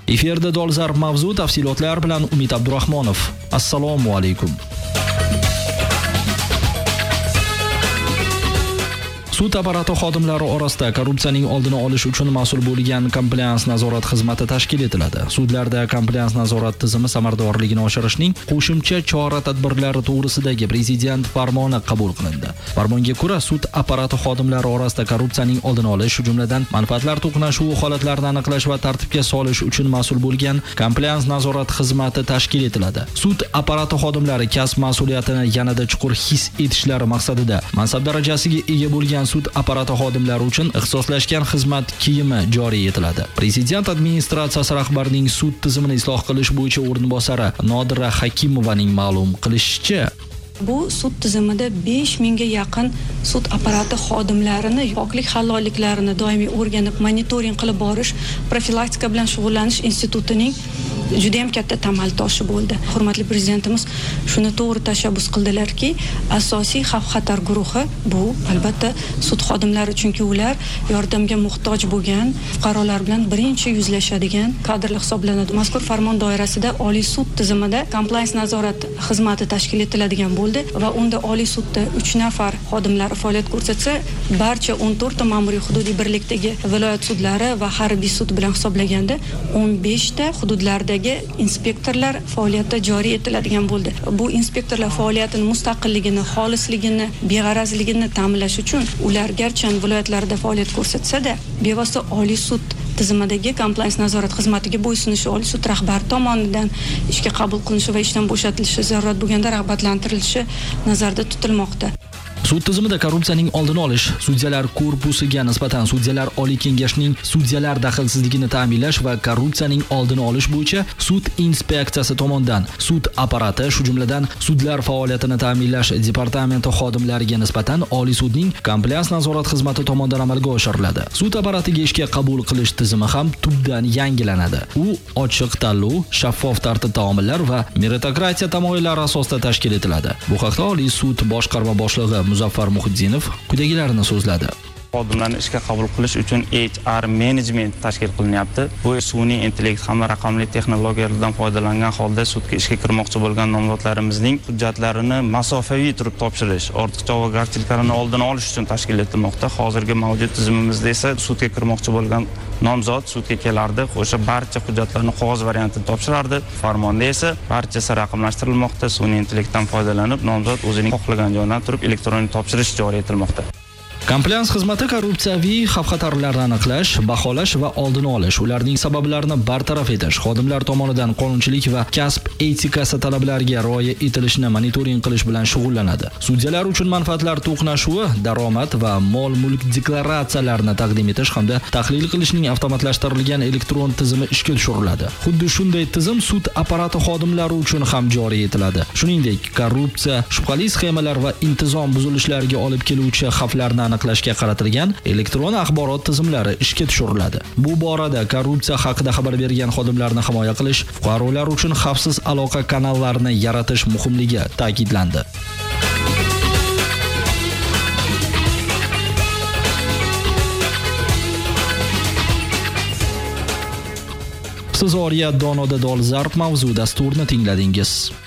Efirda dolzarb mavzu, tafsilotlar bilan Umid Abdurahmonov. Assalomu alaykum. Sud apparati xodimlari orasida korrupsiyaning oldini olish uchun mas'ul bo'lgan komplians nazorat xizmati tashkil etiladi. Sudlarda komplians nazorat tizimi samaradorligini oshirishning qo'shimcha chora-tadbirlari to'g'risidagi prezident farmoni qabul qilindi. Farmonga ko'ra, sud apparati xodimlari orasida korrupsiyaning oldini olish, jumladan manfaatlar to'qnashuvi holatlarini aniqlash va tartibga solish uchun mas'ul bo'lgan komplians nazorat xizmati tashkil etiladi. Sud apparati xodimlari kasb mas'uliyatini yanada chuqur his etishlari maqsadida mansab darajasiga ega bo'lgan sud apparati xodimlari uchun ixtisoslashgan xizmat kiyimi joriy etiladi. Prezident administratsiyasi rahbarining sud tizimini isloh qilish bo'yicha o'rinbosari Nodira Hakimovaning ma'lum qilishicha, bu sud tizimida 5000 ga yaqin sud apparati xodimlarini poklik halolliklarini doimiy o'rganib, monitoring qilib borish, profilaktika bilan shug'ullanish institutining juda ham katta tamal toshi bo'ldi. Hurmatli prezidentimiz shuni to'g'ri tashabbus qildilarki, asosiy xavf-xatar guruhi bu albatta sud xodimlari, chunki ular yordamga muhtoj bo'lgan fuqarolar bilan birinchi yuzlashadigan kadrlar hisoblanadi. Mazkur farmon doirasida Oliy sud tizimida compliance nazorat xizmati tashkil etiladigan bo'ldi va unda Oliy sudda 3 nafar xodimlar faoliyat ko'rsatsa, barcha 14 ta ma'muriy hududiy birlikdagi viloyat sudlari va harbiy sud bilan hisoblaganda 15 ta hududlarda inspektorlar faoliyati joriy etiladigan bo'ldi. Bu inspektorlar faoliyatining mustaqilligini, xolisligini, beg'arazligini ta'minlash uchun ular garchi viloyatlarda faoliyat ko'rsatsa-da, bevosita Oliy sud tizimidagi compliance nazorat xizmatiga bo'ysunishi, Oliy sud rahbari tomonidan ishga qabul qilinishi va ishdan bo'shatilishi, zarurat bo'lganda rag'batlantirilishi nazarda tutilmoqda. Sud tizimida korrupsiyaning oldini olish, sudyalar korpusiga nisbatan sudyalar oliy kengashining sudyalar daxlsizligini ta'minlash va korrupsiyaning oldini olish bo'yicha sud inspeksiyasi tomonidan sud apparati, shu jumladan sudlar faoliyatini ta'minlash departamenti xodimlariga nisbatan Oliy sudning komplians nazorat xizmati tomonidan amalga oshiriladi. Sud apparatiga ishga qabul qilish tizimi ham tubdan yangilanadi. U ochiq tanlov, shaffof tartibda omillar va meritokratiya tamoyillari asosida tashkil etiladi. Bu haqda Oliy sud boshqarma boshlig'i Muzaffar Muhiddinov quyidagilarni so'zladi. Xodimlarni ishga qabul qilish uchun HR management tashkil qilinyapti. Bu sun'iy intellekt hamda raqamli texnologiyalardan foydalangan holda sudga ishga kirmoqchi bo'lgan nomzodlarimizning hujjatlarini masofaviy turib topshirish, ortiqcha ovogarchiliklarni oldini olish uchun tashkil etilmoqda. Hozirgi mavjud tizimimizda esa sudga kirmoqchi bo'lgan nomzod sudga kelardi, o'sha barcha hujjatlarni qog'oz variantida topshirardi. Farmonda esa barchasi raqamlashtirilmoqda. Sun'iy intellektdan foydalanib, nomzod o'zining xohlagan joydan turib elektronik topshirish joriy etilmoqda. Komplians xizmati korrupsiyaviy xavf-xatarlarni aniqlash, baholash va oldini olish, ularning sabablarini bartaraf etish, xodimlar tomonidan qonunchilik va kasb etikasi talablariga rioya etilishini monitoring qilish bilan shug'ullanadi. Sudyalar uchun manfaatlar to'qnashuvi, daromad va mol-mulk deklaratsiyalarini taqdim etish hamda tahlil qilishning avtomatlashtirilgan elektron tizimi ishga tushiriladi. Xuddi shunday tizim sud apparati xodimlari uchun ham joriy etiladi. Shuningdek, korrupsiya, shubhali sxemalar va intizom buzilishlariga olib keluvchi xavflarni aniqlashga qaratilgan elektron axborot tizimlari ishga tushiriladi. Bu borada korrupsiya haqida xabar bergan xodimlarni himoya qilish, fuqarolar uchun xavfsiz aloqa kanallarini yaratish muhimligi ta'kidlandi. Siz Oriya Donoda dolzarb mavzu dasturini tingladingiz.